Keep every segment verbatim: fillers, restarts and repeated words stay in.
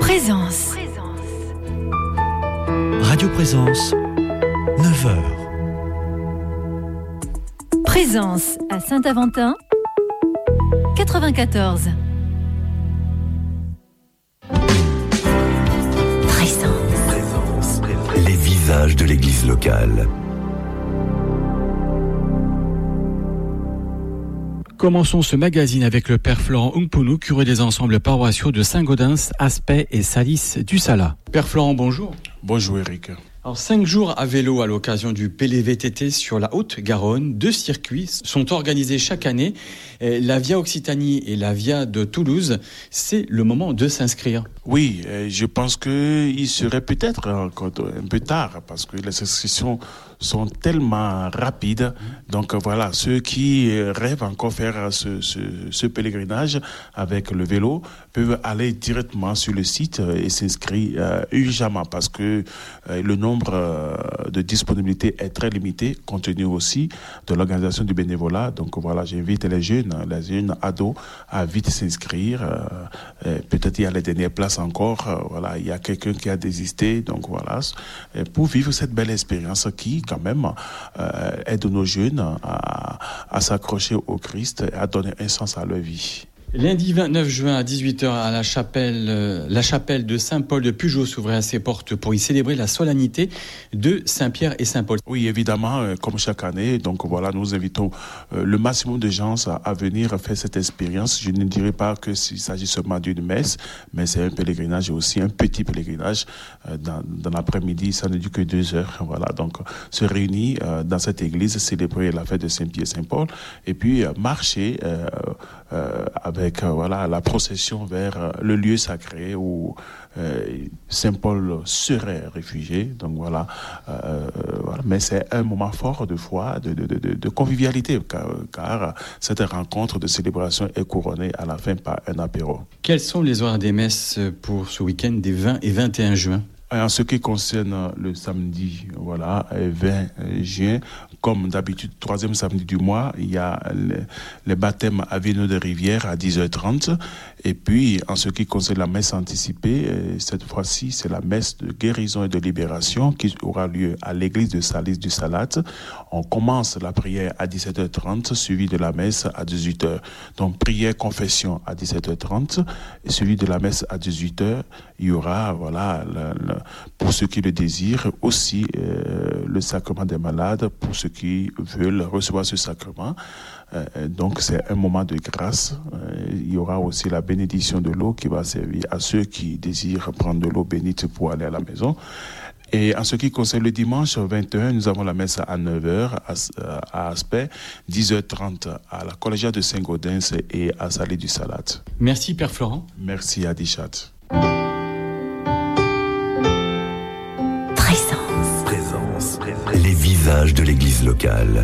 Présence. Radio Présence, neuf heures. Présence à Saint-Aventin, quatre-vingt-quatorze. Présence. Présence. Les visages de l'église locale. Commençons ce magazine avec le père Florent Ungpunu, curé des ensembles paroissiaux de Saint-Gaudens, Aspet et Salis du Sala. Père Florent, bonjour. Bonjour Eric. Alors, cinq jours à vélo à l'occasion du P L V T T sur la Haute-Garonne. Deux circuits sont organisés chaque année. La Via Occitanie et la Via de Toulouse. C'est le moment de s'inscrire. Oui, je pense qu'il serait peut-être encore un peu tard parce que les inscriptions sont tellement rapides. Donc voilà, ceux qui rêvent encore faire ce, ce, ce pèlerinage avec le vélo peuvent aller directement sur le site et s'inscrire euh, urgemment parce que euh, le nombre euh, de disponibilités est très limité compte tenu aussi de l'organisation du bénévolat. Donc voilà, j'invite les jeunes, les jeunes ados à vite s'inscrire. Euh, peut-être il y a les dernières places encore. Euh, voilà, il y a quelqu'un qui a désisté. Donc voilà, pour vivre cette belle expérience qui quand même euh, aide nos jeunes à, à s'accrocher au Christ et à donner un sens à leur vie. Lundi vingt-neuf juin à dix-huit heures à la chapelle, euh, la chapelle de Saint-Paul de Pugeot s'ouvrira ses portes pour y célébrer la solennité de Saint-Pierre et Saint-Paul. Oui, évidemment, euh, comme chaque année. Donc voilà, nous invitons euh, le maximum de gens à, à venir faire cette expérience. Je ne dirais pas que s'il s'agit seulement d'une messe, mais c'est un pèlerinage et aussi un petit pèlerinage. Euh, dans, dans l'après-midi, ça ne dure que deux heures. Voilà, donc se réunir euh, dans cette église, célébrer la fête de Saint-Pierre et Saint-Paul, et puis euh, marcher euh, euh, avec avec euh, voilà, la procession vers euh, le lieu sacré où euh, Saint-Paul serait réfugié. Donc voilà, euh, voilà. Mais c'est un moment fort de foi, de, de, de, de convivialité, car, car cette rencontre de célébration est couronnée à la fin par un apéro. Quels sont les horaires des messes pour ce week-end des vingt et vingt et un juin ? En ce qui concerne le samedi, voilà, vingt juin, comme d'habitude, troisième samedi du mois, il y a les, les baptêmes à Viano de Rivière à dix heures trente. Et puis, en ce qui concerne la messe anticipée, cette fois-ci, c'est la messe de guérison et de libération qui aura lieu à l'église de Salis du Salat. On commence la prière à dix-sept heures trente, suivi de la messe à dix-huit heures. Donc, prière, confession à dix-sept heures trente, et suivi de la messe à dix-huit heures. Il y aura, voilà, le, le, pour ceux qui le désirent, aussi euh, le sacrement des malades, pour ceux qui veulent recevoir ce sacrement. Euh, donc c'est un moment de grâce. Euh, il y aura aussi la bénédiction de l'eau qui va servir à ceux qui désirent prendre de l'eau bénite pour aller à la maison. Et en ce qui concerne le dimanche vingt et un, nous avons la messe à neuf heures à, à Aspet, dix heures trente à la collégiale de Saint-Gaudens et à Salis du Salat. Merci Père Florent. Merci Adichat. Présence. Présence. Les visages de l'église locale.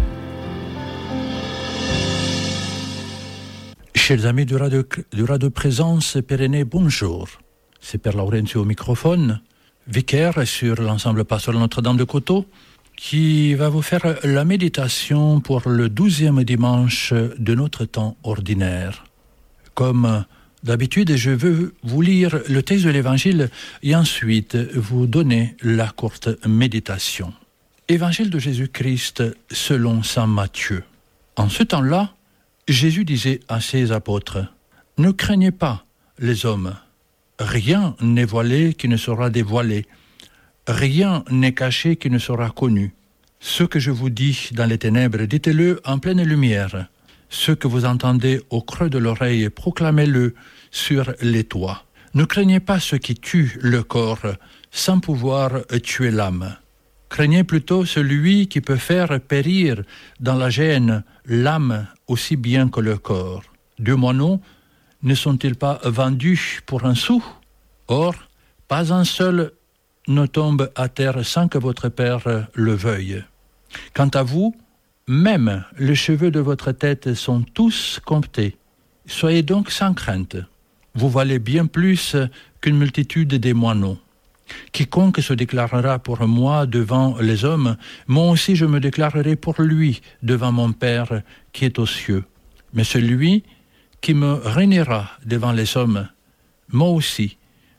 Chers amis du Radio, du Radio Présence Pyrénées, bonjour. C'est Père Laurentiu au microphone, vicaire sur l'ensemble pastoral Notre-Dame de Coteau, qui va vous faire la méditation pour le douzième dimanche de notre temps ordinaire. Comme d'habitude, je veux vous lire le texte de l'Évangile et ensuite vous donner la courte méditation. Évangile de Jésus-Christ selon saint Matthieu. En ce temps-là, Jésus disait à ses apôtres, « Ne craignez pas les hommes, rien n'est voilé qui ne sera dévoilé, rien n'est caché qui ne sera connu. Ce que je vous dis dans les ténèbres, dites-le en pleine lumière. Ce que vous entendez au creux de l'oreille, proclamez-le sur les toits. Ne craignez pas ce qui tue le corps, sans pouvoir tuer l'âme. Craignez plutôt celui qui peut faire périr dans la gêne l'âme aussi bien que le corps. Deux moineaux ne sont-ils pas vendus pour un sou? Or, pas un seul ne tombe à terre sans que votre Père le veuille. Quant à vous, même les cheveux de votre tête sont tous comptés. Soyez donc sans crainte. Vous valez bien plus qu'une multitude des moineaux. Quiconque se déclarera pour moi devant les hommes, moi aussi je me déclarerai pour lui devant mon Père qui est aux cieux. Mais celui qui me réunira devant les hommes, moi aussi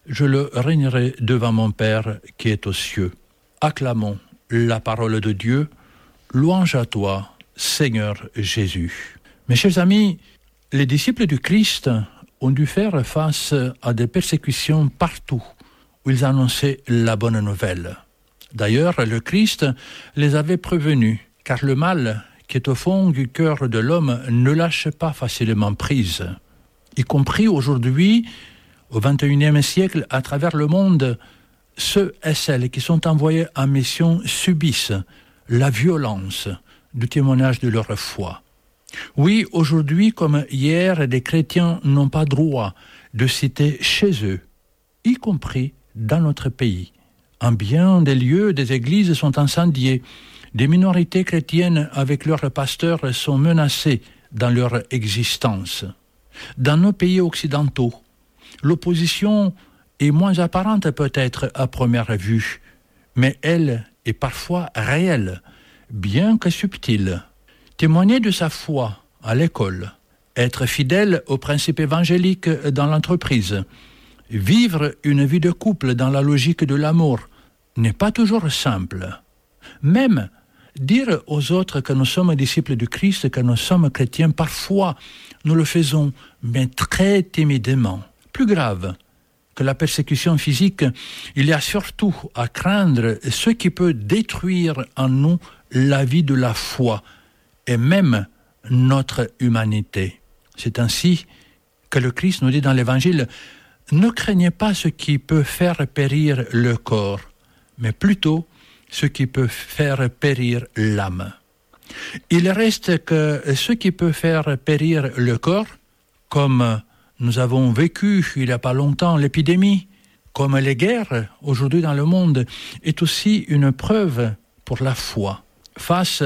je le régnerai devant mon Père qui est aux cieux. Acclamons la parole de Dieu. Louange à toi, Seigneur Jésus. Mes chers amis, les disciples du Christ ont dû faire face à des persécutions partout où ils annonçaient la bonne nouvelle. D'ailleurs, le Christ les avait prévenus, car le mal qui est au fond du cœur de l'homme ne lâche pas facilement prise. Y compris aujourd'hui, au vingt et unième siècle, à travers le monde, ceux et celles qui sont envoyés en mission subissent la violence du témoignage de leur foi. Oui, aujourd'hui comme hier, des chrétiens n'ont pas droit de citer chez eux, y compris dans notre pays. En bien des lieux, des églises sont incendiées. Des minorités chrétiennes avec leurs pasteurs sont menacées dans leur existence. Dans nos pays occidentaux, l'opposition est moins apparente peut-être à première vue, mais elle est parfois réelle, bien que subtile. Témoigner de sa foi à l'école, être fidèle aux principes évangéliques dans l'entreprise, vivre une vie de couple dans la logique de l'amour n'est pas toujours simple. Même dire aux autres que nous sommes disciples du Christ, que nous sommes chrétiens, parfois nous le faisons, mais très timidement. Plus grave que la persécution physique, il y a surtout à craindre ce qui peut détruire en nous la vie de la foi et même notre humanité. C'est ainsi que le Christ nous dit dans l'Évangile, « Ne craignez pas ce qui peut faire périr le corps, mais plutôt ce qui peut faire périr l'âme. » Il reste que ce qui peut faire périr le corps, comme nous avons vécu il n'y a pas longtemps l'épidémie, comme les guerres aujourd'hui dans le monde, est aussi une preuve pour la foi. Face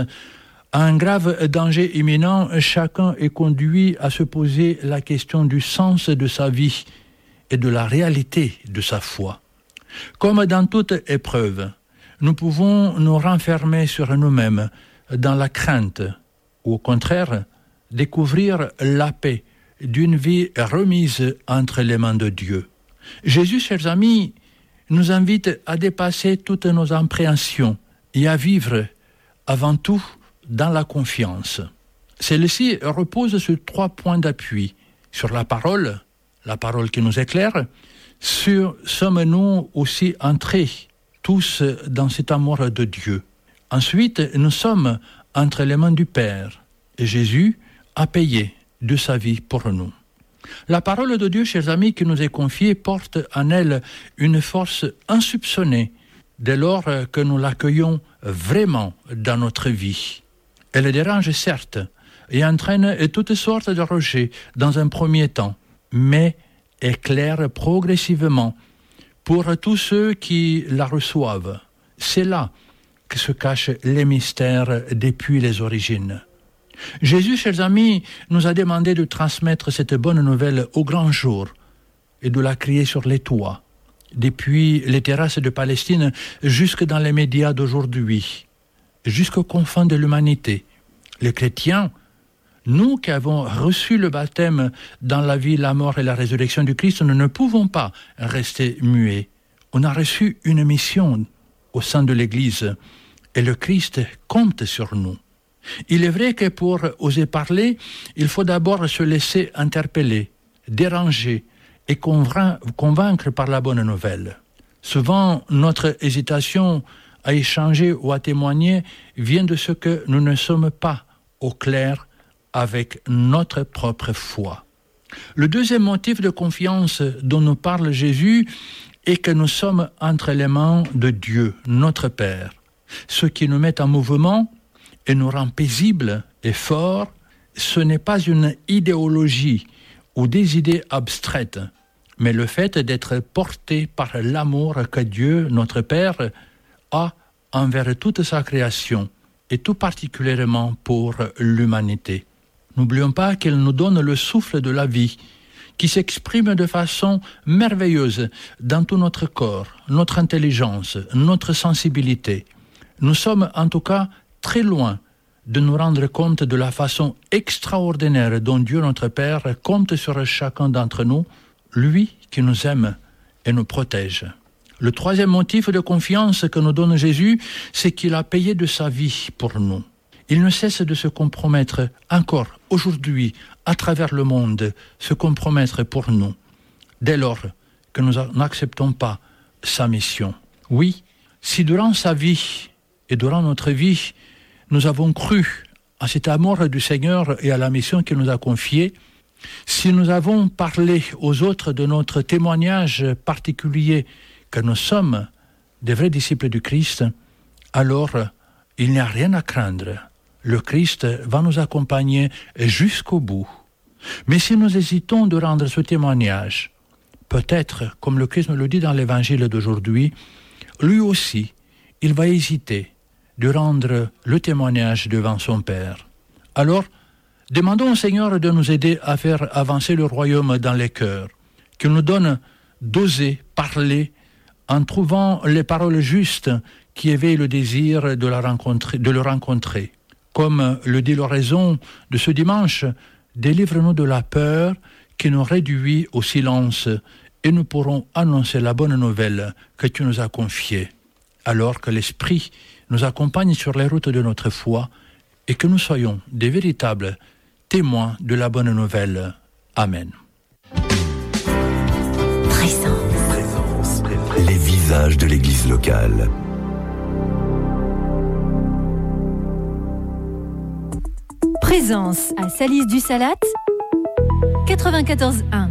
à un grave danger imminent, chacun est conduit à se poser la question du sens de sa vie et de la réalité de sa foi. Comme dans toute épreuve, nous pouvons nous renfermer sur nous-mêmes dans la crainte, ou au contraire, découvrir la paix d'une vie remise entre les mains de Dieu. Jésus, chers amis, nous invite à dépasser toutes nos appréhensions et à vivre avant tout dans la confiance. Celle-ci repose sur trois points d'appui, sur la parole, la parole qui nous éclaire, sur sommes-nous aussi entrés tous dans cet amour de Dieu. Ensuite, nous sommes entre les mains du Père et Jésus a payé de sa vie pour nous. La parole de Dieu, chers amis, qui nous est confiée, porte en elle une force insoupçonnée dès lors que nous l'accueillons vraiment dans notre vie. Elle dérange certes et entraîne toutes sortes de rejets dans un premier temps, mais éclaire progressivement pour tous ceux qui la reçoivent. C'est là que se cachent les mystères depuis les origines. Jésus, chers amis, nous a demandé de transmettre cette bonne nouvelle au grand jour et de la crier sur les toits, depuis les terrasses de Palestine jusque dans les médias d'aujourd'hui, jusqu'aux confins de l'humanité. Les chrétiens, nous qui avons reçu le baptême dans la vie, la mort et la résurrection du Christ, nous ne pouvons pas rester muets. On a reçu une mission au sein de l'Église et le Christ compte sur nous. Il est vrai que pour oser parler, il faut d'abord se laisser interpeller, déranger et convaincre par la bonne nouvelle. Souvent, notre hésitation à échanger ou à témoigner vient de ce que nous ne sommes pas au clair avec notre propre foi. Le deuxième motif de confiance dont nous parle Jésus est que nous sommes entre les mains de Dieu, notre Père. Ce qui nous met en mouvement et nous rend paisibles et forts, ce n'est pas une idéologie ou des idées abstraites, mais le fait d'être porté par l'amour que Dieu, notre Père, a envers toute sa création, et tout particulièrement pour l'humanité. N'oublions pas qu'il nous donne le souffle de la vie, qui s'exprime de façon merveilleuse dans tout notre corps, notre intelligence, notre sensibilité. Nous sommes en tout cas très loin de nous rendre compte de la façon extraordinaire dont Dieu notre Père compte sur chacun d'entre nous, lui qui nous aime et nous protège. Le troisième motif de confiance que nous donne Jésus, c'est qu'il a payé de sa vie pour nous. Il ne cesse de se compromettre encore aujourd'hui, à travers le monde, se compromettre pour nous, dès lors que nous n'acceptons pas sa mission. Oui, si durant sa vie et durant notre vie, nous avons cru à cet amour du Seigneur et à la mission qu'il nous a confiée, si nous avons parlé aux autres de notre témoignage particulier que nous sommes des vrais disciples du Christ, alors il n'y a rien à craindre. Le Christ va nous accompagner jusqu'au bout. Mais si nous hésitons de rendre ce témoignage, peut-être, comme le Christ nous le dit dans l'Évangile d'aujourd'hui, lui aussi, il va hésiter de rendre le témoignage devant son Père. Alors, demandons au Seigneur de nous aider à faire avancer le royaume dans les cœurs, qu'il nous donne d'oser parler en trouvant les paroles justes qui éveillent le désir de, la rencontrer, de le rencontrer. Comme le dit l'oraison de ce dimanche, délivre-nous de la peur qui nous réduit au silence et nous pourrons annoncer la bonne nouvelle que tu nous as confiée. Alors que l'Esprit nous accompagne sur les routes de notre foi et que nous soyons des véritables témoins de la bonne nouvelle. Amen. Présence. Présence. Les visages de l'Église locale. Présence à Salis du Salat, quatre-vingt-quatorze un.